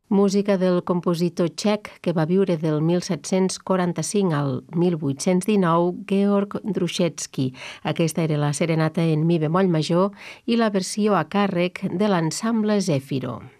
Música del compositor txec que va viure del 1745 al 1819, Georg Druschetsky. Aquesta era la serenata en mi bemoll major i la versió a càrrec de l'ensemble Zèfiro.